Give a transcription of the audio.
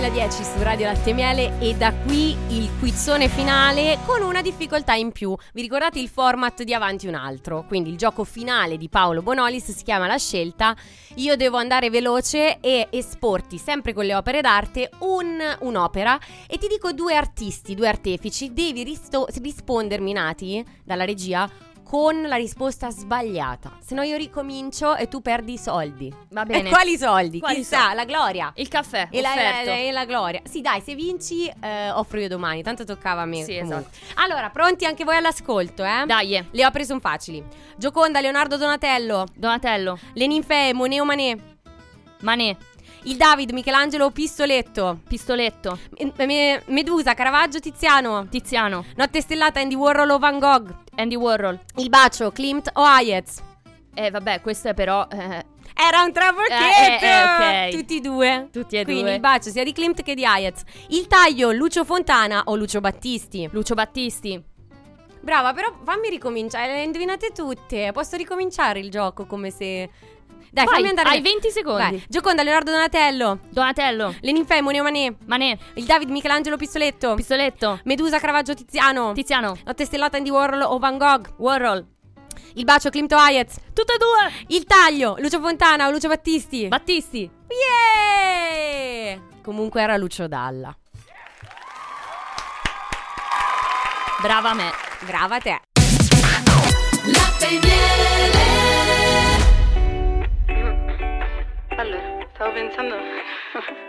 2010 su Radio Latte e Miele e da qui il quizzone finale con una difficoltà in più. Vi ricordate il format di Avanti un altro? Quindi il gioco finale di Paolo Bonolis si chiama La Scelta. Io devo andare veloce e esporti sempre con le opere d'arte un'opera e ti dico due artisti, due artefici. Devi rispondermi, Nati, dalla regia, con la risposta sbagliata. Se no io ricomincio e tu perdi i soldi. Va bene. E quali soldi? Quali Chissà, la gloria. Il caffè E offerto. la gloria. Sì, dai, se vinci offro io domani. Tanto toccava a me. Sì, comunque. esatto. Allora, pronti anche voi all'ascolto, eh? Dai. Le opere sono facili. Gioconda, Leonardo Donatello. Donatello. Le ninfee, Monet o Manet. Manet. Il David, Michelangelo, Pistoletto. Pistoletto. Medusa, Caravaggio, Tiziano. Tiziano. Notte stellata, Andy Warhol o Van Gogh. Andy Warhol. Il bacio, Klimt o Hayez. Vabbè, questo è però Era un trabocchetto! ok. Tutti e due. Tutti e Quindi due. il bacio sia di Klimt che di Hayez. Il taglio, Lucio Fontana o Lucio Battisti. Lucio Battisti. Brava, però fammi ricominciare. Le indovinate tutte. Posso ricominciare il gioco come se... Dai, Vai, fammi andare. hai 20 secondi. Vai. Gioconda, Leonardo Donatello. Donatello. Le ninfee, Monet o Manet. Manet. Il David, Michelangelo, Pistoletto. Pistoletto. Medusa, Caravaggio, Tiziano. Tiziano. Notte stellata, Andy Warhol o Van Gogh. Warhol. Il bacio, Klimt o Hayez. Tutte e due. Il taglio, Lucio Fontana o Lucio Battisti. Battisti. Yeah! Comunque era Lucio Dalla. Brava me. Brava te. Latte e miele. Allora, stavo pensando